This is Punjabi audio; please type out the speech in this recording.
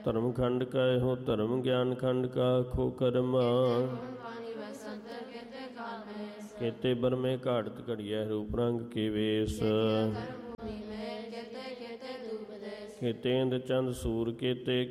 ਧਰਮ ਖੰਡ ਕਾ ਇਹੋ ਧਰਮ ਗਿਆਨ ਖੰਡ ਕਾ ਖੋ ਕਰਮ ਕੇਤੇ ਬਰਮੇ ਘਾੜਤ ਘੜੀਐ ਰੂਪ ਰੰਗ ਕੇ ਵੇਸ ਕੇਤੇ ਇੰਦ ਚੰਦ ਸੂਰ ਕੇਤੇ